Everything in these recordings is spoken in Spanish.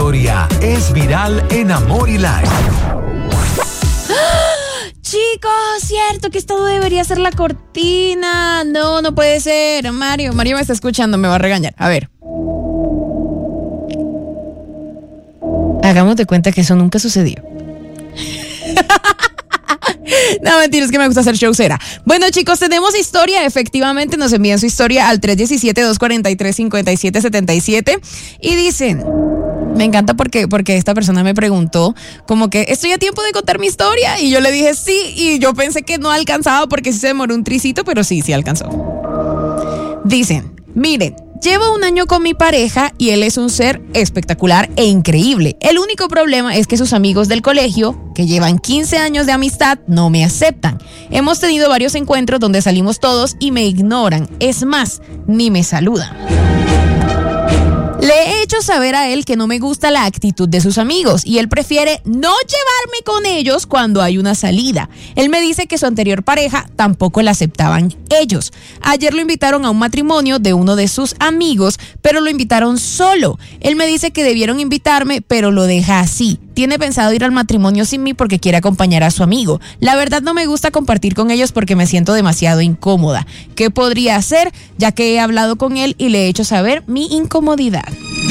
historia es viral en Amor y Life. Chicos, cierto que esto debería ser la cortina. No puede ser. Mario me está escuchando, me va a regañar. A ver. Hagamos de cuenta que eso nunca sucedió. No, mentira, es que me gusta hacer showcera. Bueno, chicos, tenemos historia. Efectivamente, nos envían su historia al 317-243-5777 y dicen... Me encanta porque esta persona me preguntó como que estoy a tiempo de contar mi historia y yo le dije sí y yo pensé que no alcanzaba porque sí se demoró un tricito, pero sí alcanzó. Dicen, miren, llevo 1 año con mi pareja y él es un ser espectacular e increíble. El único problema es que sus amigos del colegio, que llevan 15 años de amistad, no me aceptan. Hemos tenido varios encuentros donde salimos todos y me ignoran. Es más, ni me saludan. Le he hecho saber a él que no me gusta la actitud de sus amigos y él prefiere no llevarme con ellos cuando hay una salida. Él me dice que su anterior pareja tampoco la aceptaban ellos. Ayer lo invitaron a un matrimonio de uno de sus amigos, pero lo invitaron solo. Él me dice que debieron invitarme, pero lo deja así. Tiene pensado ir al matrimonio sin mí porque quiere acompañar a su amigo. La verdad no me gusta compartir con ellos porque me siento demasiado incómoda. ¿Qué podría hacer? Ya que he hablado con él y le he hecho saber mi incomodidad.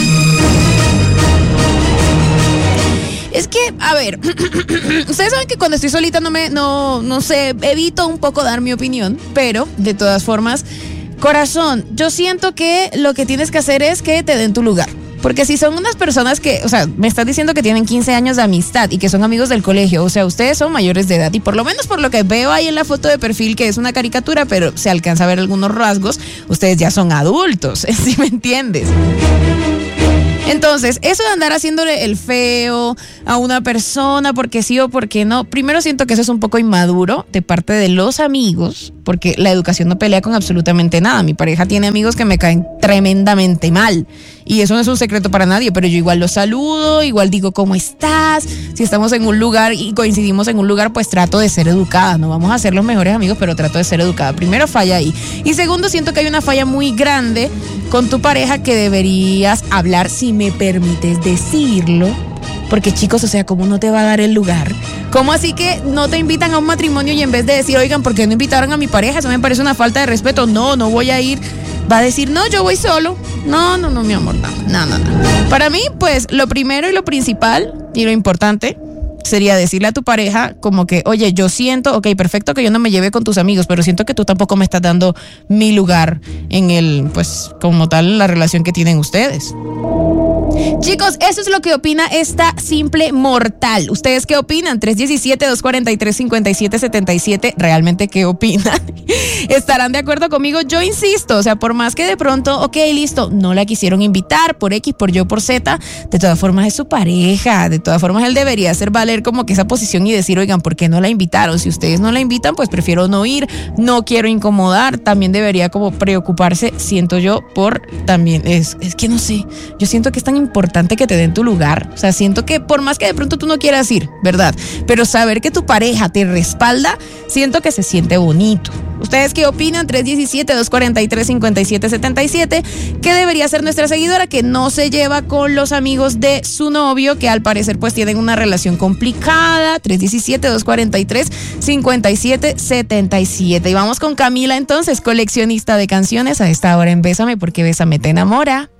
Es que, a ver, ustedes saben que cuando estoy solita no sé, evito un poco dar mi opinión, pero de todas formas, corazón, yo siento que lo que tienes que hacer es que te den tu lugar. Porque si son unas personas que, o sea, me estás diciendo que tienen 15 años de amistad y que son amigos del colegio, o sea, ustedes son mayores de edad y por lo menos por lo que veo ahí en la foto de perfil, que es una caricatura, pero se alcanza a ver algunos rasgos, ustedes ya son adultos, ¿sí me entiendes? Entonces, eso de andar haciéndole el feo a una persona porque sí o porque no, primero siento que eso es un poco inmaduro de parte de los amigos, porque la educación no pelea con absolutamente nada. Mi pareja tiene amigos que me caen tremendamente mal y eso no es un secreto para nadie, pero yo igual los saludo, igual digo ¿cómo estás? Si estamos en un lugar y coincidimos en un lugar, pues trato de ser educada, no vamos a ser los mejores amigos, pero trato de ser educada. Primero, falla ahí. Y segundo, siento que hay una falla muy grande con tu pareja que deberías hablar, si me permites decirlo, porque chicos, o sea, ¿cómo no te va a dar el lugar? ¿Cómo así que no te invitan a un matrimonio y en vez de decir, oigan, ¿por qué no invitaron a mi pareja? Eso me parece una falta de respeto. No voy a ir. Va a decir, no, yo voy solo. No, mi amor, no. Para mí, pues, lo primero y lo principal y lo importante sería decirle a tu pareja como que, oye, yo siento, ok, perfecto que yo no me lleve con tus amigos, pero siento que tú tampoco me estás dando mi lugar en el, pues, como tal, la relación que tienen ustedes. Chicos, eso es lo que opina esta simple mortal. ¿Ustedes qué opinan? 317-243-5777. ¿Realmente qué opinan? ¿Estarán de acuerdo conmigo? Yo insisto, o sea, por más que de pronto, ok, listo, no la quisieron invitar por X, por Y, por Z, de todas formas es su pareja, de todas formas él debería hacer valer como que esa posición y decir, oigan, ¿por qué no la invitaron? Si ustedes no la invitan, pues prefiero no ir, no quiero incomodar. También debería como preocuparse, siento yo, por también, es que no sé, yo siento que es tan importante que te den tu lugar. O sea, siento que por más que de pronto tú no quieras ir, ¿verdad? Pero saber que tu pareja te respalda, siento que se siente bonito. ¿Ustedes qué opinan? 317-243-5777. ¿Qué debería hacer nuestra seguidora que no se lleva con los amigos de su novio, que al parecer pues tienen una relación complicada? 317-243-5777. Y vamos con Camila entonces, coleccionista de canciones, a esta hora en Bésame porque Bésame te enamora.